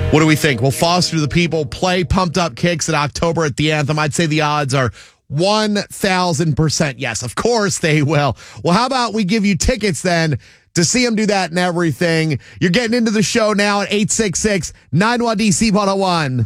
What do we think? Will Foster the People play Pumped Up Kicks in October at the Anthem? I'd say the odds are 1,000% yes. Of course they will. Well, how about we give you tickets then to see them do that and everything? You're getting into the show now at 866-91DC-101.